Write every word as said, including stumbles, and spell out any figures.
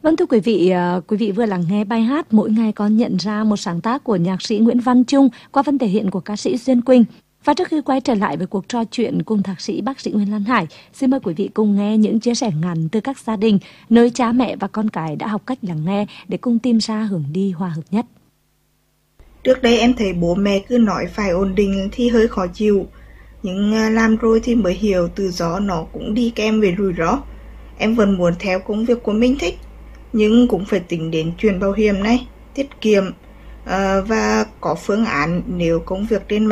Vâng, thưa quý vị, à, quý vị vừa lắng nghe bài hát Mỗi Ngày Con Nhận Ra, một sáng tác của nhạc sĩ Nguyễn Văn Trung qua phần thể hiện của ca sĩ Duyên Quỳnh. Và trước khi quay trở lại với cuộc trò chuyện cùng thạc sĩ bác sĩ Nguyễn Lan Hải, xin mời quý vị cùng nghe những chia sẻ ngắn từ các gia đình nơi cha mẹ và con cái đã học cách lắng nghe để cùng tìm ra hướng đi hòa hợp nhất. Trước đây em thấy bố mẹ cứ nói phải ổn định thì hơi khó chịu, nhưng làm rồi thì mới hiểu tự do nó cũng đi kèm với rủi ro. Em vẫn muốn theo công việc của mình thích, nhưng cũng phải tính đến chuyện bảo hiểm này, tiết kiệm uh, và có phương án nếu công việc trên